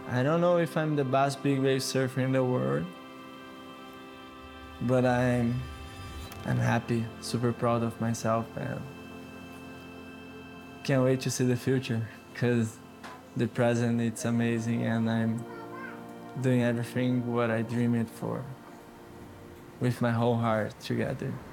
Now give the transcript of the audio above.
I don't know if I'm the best big wave surfer in the world, but I'm happy, super proud of myself, and can't wait to see the future because the present it's amazing, and I'm doing everything what I dream it for with my whole heart together.